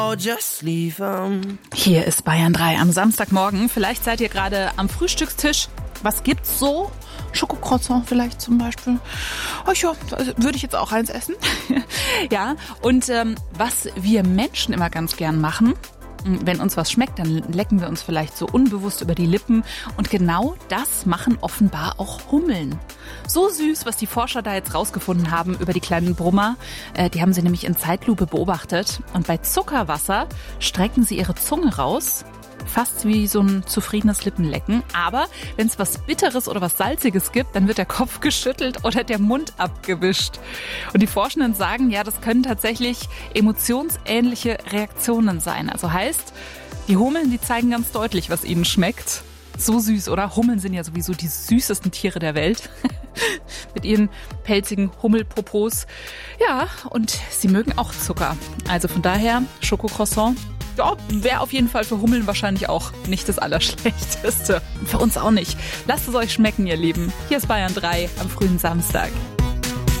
Oh, just leave 'em. Hier ist Bayern 3 am Samstagmorgen. Vielleicht seid ihr gerade am Frühstückstisch. Was gibt's so? Schokocroissant vielleicht zum Beispiel. Oh ja, würde ich jetzt auch eins essen. Ja, und was wir Menschen immer ganz gern machen, wenn uns was schmeckt, dann lecken wir uns vielleicht so unbewusst über die Lippen. Und genau das machen offenbar auch Hummeln. So süß, was die Forscher da jetzt rausgefunden haben über die kleinen Brummer. Die haben sie nämlich in Zeitlupe beobachtet. Und bei Zuckerwasser strecken sie ihre Zunge raus. Fast wie so ein zufriedenes Lippenlecken. Aber wenn es was Bitteres oder was Salziges gibt, dann wird der Kopf geschüttelt oder der Mund abgewischt. Und die Forschenden sagen, ja, das können tatsächlich emotionsähnliche Reaktionen sein. Also heißt, die Hummeln, die zeigen ganz deutlich, was ihnen schmeckt. So süß, oder? Hummeln sind ja sowieso die süßesten Tiere der Welt. Mit ihren pelzigen Hummelpopos. Ja, und sie mögen auch Zucker. Also von daher, Schokocroissant. Ja, wäre auf jeden Fall für Hummeln wahrscheinlich auch nicht das Allerschlechteste. Für uns auch nicht. Lasst es euch schmecken, ihr Lieben. Hier ist Bayern 3 am frühen Samstag.